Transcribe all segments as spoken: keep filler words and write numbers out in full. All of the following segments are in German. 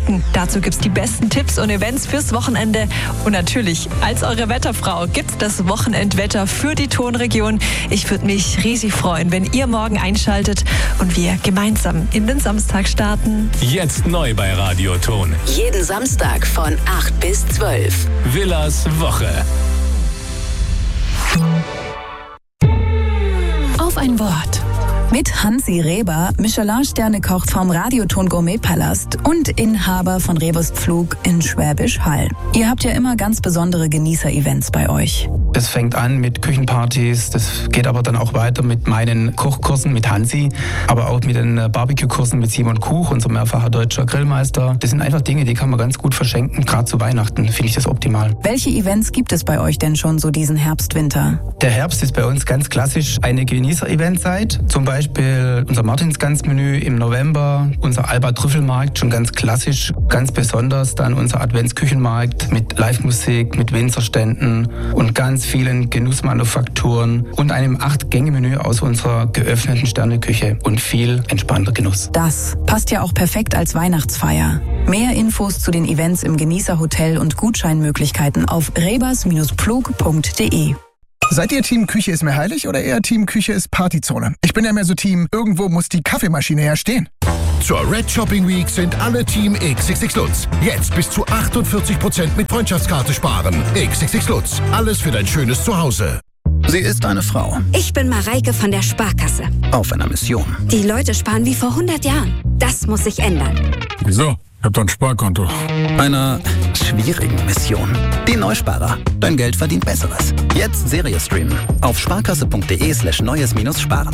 entdecken. Dazu gibt's die besten Tipps und Events fürs Wochenende. Und natürlich, als eure Wetterfrau gibt's das Wochenendwetter für die Tonregion. Ich würde mich riesig freuen, wenn ihr morgen einschaltet und wir gemeinsam in den Samstag starten. Jetzt neu bei Radio Ton. Jeden Samstag von acht bis zwölf. Villas Woche. Auf ein Wort. Mit Hansi Reber, Michelin-Sterne-Koch vom Radioton Gourmet-Palast und Inhaber von Rebus Pflug in Schwäbisch Hall. Ihr habt ja immer ganz besondere Genießer-Events bei euch. Das fängt an mit Küchenpartys, das geht aber dann auch weiter mit meinen Kochkursen mit Hansi, aber auch mit den Barbecue-Kursen mit Simon Kuch, unser mehrfacher deutscher Grillmeister. Das sind einfach Dinge, die kann man ganz gut verschenken, gerade zu Weihnachten finde ich das optimal. Welche Events gibt es bei euch denn schon so diesen Herbst, Winter? Der Herbst ist bei uns ganz klassisch eine Genießer-Eventzeit, zum Beispiel unser Martinsgans-Menü im November, unser Alba-Trüffelmarkt, schon ganz klassisch, ganz besonders dann unser Adventsküchenmarkt mit Live-Musik, mit Winzerständen und ganz vielen Genussmanufakturen und einem acht-Gänge-Menü aus unserer geöffneten Sterneküche und viel entspannter Genuss. Das passt ja auch perfekt als Weihnachtsfeier. Mehr Infos zu den Events im Genießerhotel und Gutscheinmöglichkeiten auf rebers Pflug punkt de. Seid ihr Team Küche ist mir heilig oder eher Team Küche ist Partyzone? Ich bin ja mehr so Team, irgendwo muss die Kaffeemaschine ja stehen. Zur Red Shopping Week sind alle Team X X X Lutz. Jetzt bis zu achtundvierzig Prozent mit Freundschaftskarte sparen. X X X Lutz. Alles für dein schönes Zuhause. Sie ist eine Frau. Ich bin Mareike von der Sparkasse. Auf einer Mission. Die Leute sparen wie vor hundert Jahren. Das muss sich ändern. Wieso? Ich hab doch ein Sparkonto. Einer schwierigen Mission. Die Neusparer. Dein Geld verdient Besseres. Jetzt Serie streamen. Auf sparkasse.de slash neues minus sparen.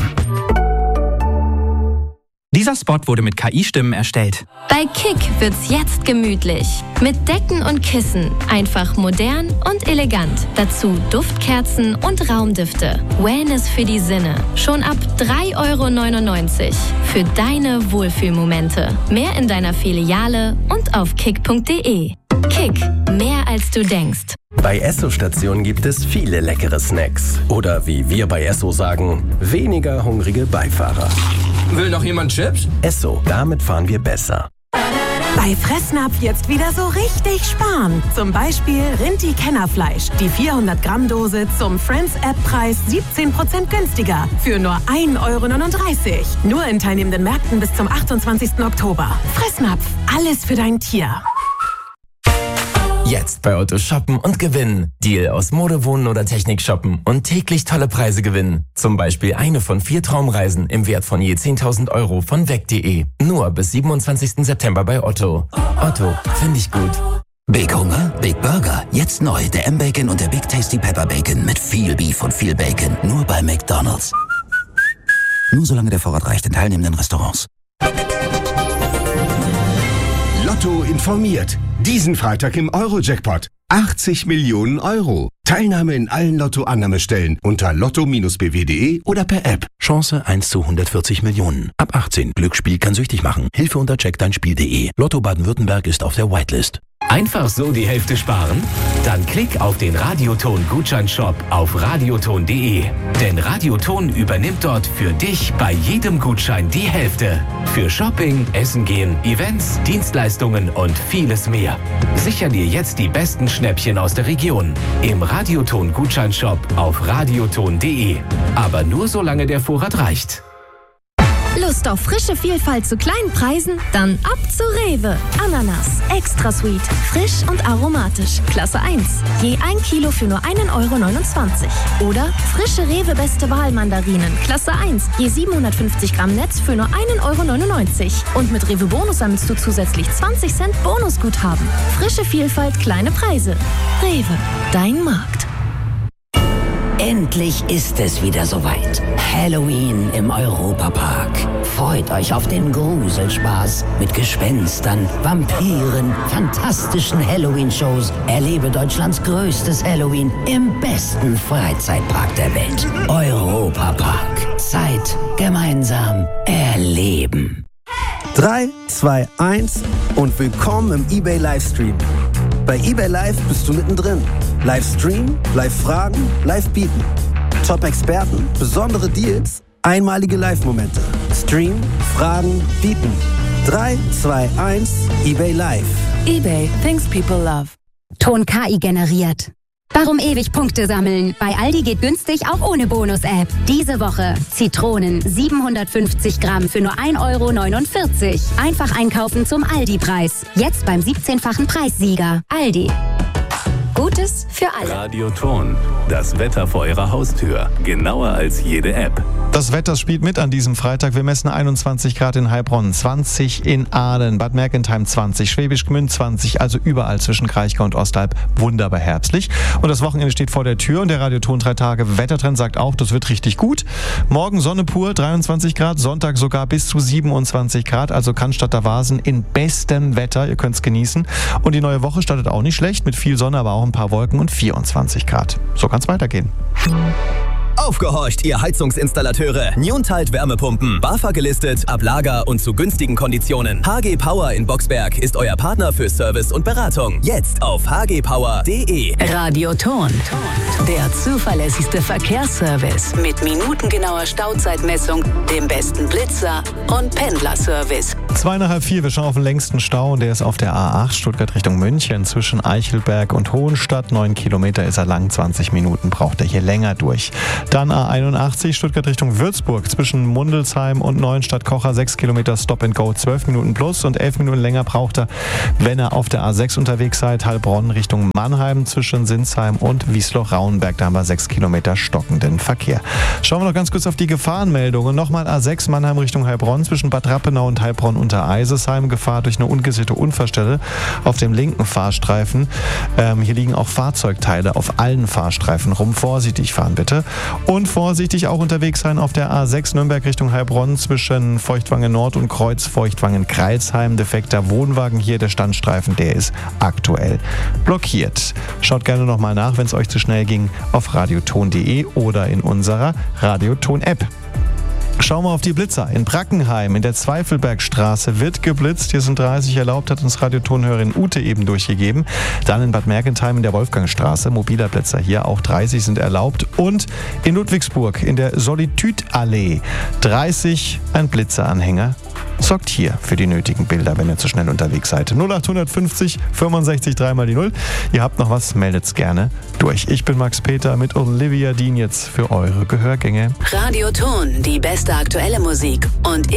Dieser Spot wurde mit K I-Stimmen erstellt. Bei Kick wird's jetzt gemütlich. Mit Decken und Kissen. Einfach modern und elegant. Dazu Duftkerzen und Raumdüfte. Wellness für die Sinne. Schon ab drei Euro neunundneunzig. Für deine Wohlfühlmomente. Mehr in deiner Filiale und auf kick punkt de. Kick. Mehr als du denkst. Bei Esso-Stationen gibt es viele leckere Snacks. Oder wie wir bei Esso sagen, weniger hungrige Beifahrer. Will noch jemand Chips? Esso, damit fahren wir besser. Bei Fressnapf jetzt wieder so richtig sparen. Zum Beispiel Rinti-Kennerfleisch. Die vierhundert Gramm Dose zum Friends-App-Preis siebzehn Prozent günstiger. Für nur ein Euro neununddreißig. Nur in teilnehmenden Märkten bis zum achtundzwanzigsten Oktober. Fressnapf. Alles für dein Tier. Jetzt bei Otto shoppen und gewinnen. Deal aus Mode, Wohnen oder Technik shoppen und täglich tolle Preise gewinnen. Zum Beispiel eine von vier Traumreisen im Wert von je zehntausend Euro von weg punkt de. Nur bis siebenundzwanzigsten September bei Otto. Otto, finde ich gut. Big Hunger, Big Burger. Jetzt neu der M-Bacon und der Big Tasty Pepper Bacon mit viel Beef und viel Bacon. Nur bei McDonald's. Nur solange der Vorrat reicht in teilnehmenden Restaurants. Lotto informiert. Diesen Freitag im Euro-Jackpot. achtzig Millionen Euro. Teilnahme in allen Lotto-Annahmestellen unter lotto Bindestrich b w punkt de oder per App. Chance eins zu hundertvierzig Millionen. Ab achtzehn. Glücksspiel kann süchtig machen. Hilfe unter check dein Spiel punkt de. Lotto Baden-Württemberg ist auf der Whitelist. Einfach so die Hälfte sparen? Dann klick auf den Radioton-Gutscheinshop auf radioton punkt de. Denn Radioton übernimmt dort für dich bei jedem Gutschein die Hälfte. Für Shopping, Essen gehen, Events, Dienstleistungen und vieles mehr. Sicher dir jetzt die besten Schnäppchen aus der Region. Im Radioton-Gutscheinshop auf radioton punkt de. Aber nur solange der Vorrat reicht. Lust auf frische Vielfalt zu kleinen Preisen? Dann ab zu Rewe. Ananas, extra sweet, frisch und aromatisch, Klasse eins. Je ein Kilo für nur einen Euro neunundzwanzig. Oder frische Rewe Beste Wahl Mandarinen, Klasse eins. Je siebenhundertfünfzig Gramm Netz für nur einen Euro neunundneunzig. Und mit Rewe Bonus sammelst du zusätzlich zwanzig Cent Bonusguthaben. Frische Vielfalt, kleine Preise. Rewe, dein Markt. Endlich ist es wieder soweit. Halloween im Europapark. Freut euch auf den Gruselspaß mit Gespenstern, Vampiren, fantastischen Halloween-Shows. Erlebe Deutschlands größtes Halloween im besten Freizeitpark der Welt. Europapark. Zeit gemeinsam erleben. drei, zwei, eins und willkommen im eBay Livestream. Bei eBay Live bist du mittendrin. Livestream, Live-Fragen, Live-Bieten. Top-Experten, besondere Deals, einmalige Live-Momente. Stream, Fragen, Bieten. drei, zwei, eins, eBay Live. eBay, things people love. Ton K I generiert. Warum ewig Punkte sammeln? Bei Aldi geht günstig auch ohne Bonus-App. Diese Woche Zitronen siebenhundertfünfzig Gramm für nur ein Euro neunundvierzig. Einfach einkaufen zum Aldi-Preis. Jetzt beim siebzehnfachen Preissieger. Aldi. Gutes für alle. Radio Ton. Das Wetter vor Ihrer Haustür. Genauer als jede App. Das Wetter spielt mit an diesem Freitag. Wir messen einundzwanzig Grad in Heilbronn, zwanzig in Aalen, Bad Mergentheim zwanzig, Schwäbisch Gmünd zwanzig, also überall zwischen Kraichgau und Ostalb wunderbar herbstlich. Und das Wochenende steht vor der Tür und der Radio Ton drei Tage Wettertrend sagt auch, das wird richtig gut. Morgen Sonne pur, dreiundzwanzig Grad, Sonntag sogar bis zu siebenundzwanzig Grad, also Cannstatter Vasen in bestem Wetter, ihr könnt es genießen. Und die neue Woche startet auch nicht schlecht, mit viel Sonne, aber auch ein paar Wolken und vierundzwanzig Grad. So kann es weitergehen. Aufgehorcht, ihr Heizungsinstallateure. Newntide Wärmepumpen. BAFA gelistet, ab Lager und zu günstigen Konditionen. H G Power in Boxberg ist euer Partner für Service und Beratung. Jetzt auf h g power punkt d e. Radio Ton. Der zuverlässigste Verkehrsservice mit minutengenauer Stauzeitmessung, dem besten Blitzer und Pendlerservice. Zwei nach halb vier, wir schauen auf den längsten Stau und der ist auf der A acht Stuttgart Richtung München zwischen Eichelberg und Hohenstadt. Neun Kilometer ist er lang, zwanzig Minuten braucht er hier länger durch. Dann A einundachtzig Stuttgart Richtung Würzburg zwischen Mundelsheim und Neuenstadt-Kocher. Sechs Kilometer Stop and Go, zwölf Minuten plus und elf Minuten länger braucht er, wenn er auf der A sechs unterwegs seid. Heilbronn Richtung Mannheim zwischen Sinsheim und Wiesloch-Rauenberg. Da haben wir sechs Kilometer stockenden Verkehr. Schauen wir noch ganz kurz auf die Gefahrenmeldungen. Nochmal A sechs Mannheim Richtung Heilbronn zwischen Bad Rappenau und Heilbronn unter Eisesheim. Gefahr durch eine ungesicherte Unfallstelle auf dem linken Fahrstreifen. Ähm, hier liegen auch Fahrzeugteile auf allen Fahrstreifen rum. Vorsichtig fahren bitte. Und vorsichtig auch unterwegs sein auf der A sechs Nürnberg Richtung Heilbronn zwischen Feuchtwangen Nord und Kreuz Feuchtwangen Kreilsheim. Defekter Wohnwagen hier, der Standstreifen, der ist aktuell blockiert. Schaut gerne nochmal nach, wenn es euch zu schnell ging, auf radioton punkt d e oder in unserer Radioton-App. Schauen wir auf die Blitzer. In Brackenheim in der Zweifelbergstraße wird geblitzt. Hier sind dreißig erlaubt, hat uns Radiotonhörerin Ute eben durchgegeben. Dann in Bad Mergentheim in der Wolfgangstraße, mobiler Blitzer hier, auch dreißig sind erlaubt. Und in Ludwigsburg in der Solitude-Allee dreißig, ein Blitzeranhänger. Sorgt hier für die nötigen Bilder, wenn ihr zu schnell unterwegs seid. null acht fünfzig fünfundsechzig drei mal die null. Ihr habt noch was, meldet's gerne durch. Ich bin Max Peter mit Olivia Dean jetzt für eure Gehörgänge. Radio Ton, die beste aktuelle Musik und